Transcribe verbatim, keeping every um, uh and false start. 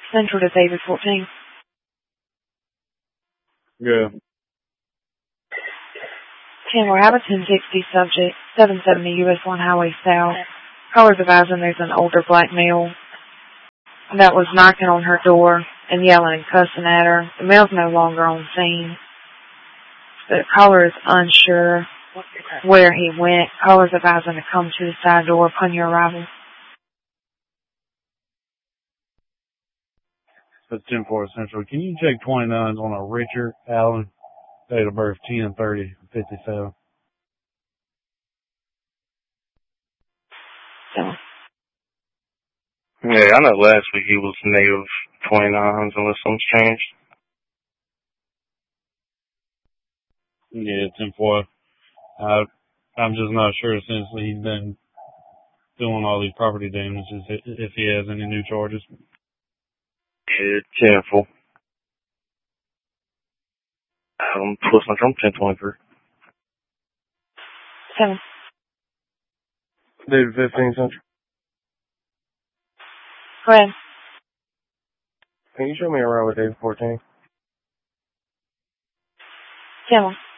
Central to David fourteen. Yeah. ten, we're have a ten sixty subject, seven seventy U S one Highway South. Caller's advising there's an older black male that was knocking on her door and yelling and cussing at her. The male's no longer on scene. The caller is unsure where he went. Caller's advising to come to the side door upon your arrival. That's ten four Central. Can you check twenty-nines on a Richard Allen, date of birth ten thirty fifty-seven? So. Yeah, I know last week he was negative twenty-nines unless something's changed. Yeah, ten four. Uh, I'm just not sure since he's been doing all these property damages if he has any new charges. Yeah, ten four. Um, plus my drum ten twenty-three. Seven. David fifteen Central. Go ahead. Can you show me around with David fourteen? Seven.